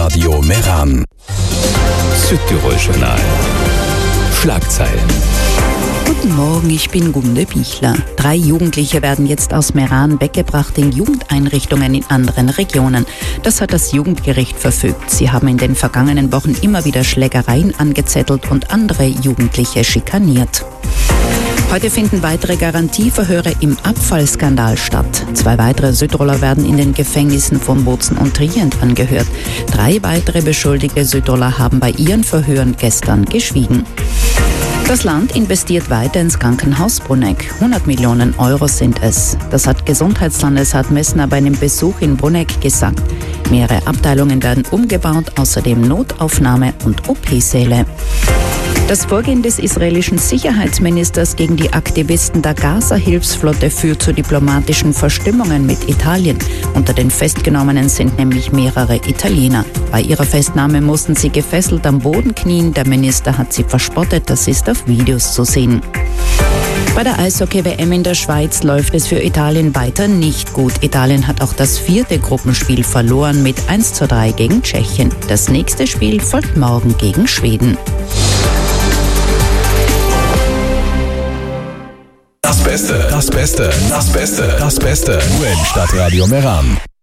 Stadtradio Meran. Südtirol-Journal. Schlagzeilen. Guten Morgen, ich bin Gunde Bichler. 3 Jugendliche werden jetzt aus Meran weggebracht in Jugendeinrichtungen in anderen Regionen. Das hat das Jugendgericht verfügt. Sie haben in den vergangenen Wochen immer wieder Schlägereien angezettelt und andere Jugendliche schikaniert. Heute finden weitere Garantieverhöre im Abfallskandal statt. 2 weitere Südtiroler werden in den Gefängnissen von Bozen und Trient angehört. 3 weitere beschuldigte Südtiroler haben bei ihren Verhören gestern geschwiegen. Das Land investiert weiter ins Krankenhaus Bruneck. 100 Millionen Euro sind es. Das hat Gesundheitslandesrat Messner bei einem Besuch in Bruneck gesagt. Mehrere Abteilungen werden umgebaut, außerdem Notaufnahme und OP-Säle. Das Vorgehen des israelischen Sicherheitsministers gegen die Aktivisten der Gaza-Hilfsflotte führt zu diplomatischen Verstimmungen mit Italien. Unter den Festgenommenen sind nämlich mehrere Italiener. Bei ihrer Festnahme mussten sie gefesselt am Boden knien. Der Minister hat sie verspottet, das ist auf Videos zu sehen. Bei der Eishockey-WM in der Schweiz läuft es für Italien weiter nicht gut. Italien hat auch das 4. Gruppenspiel verloren mit 1:3 gegen Tschechien. Das nächste Spiel folgt morgen gegen Schweden. Das Beste. Nur im Stadtradio Meran.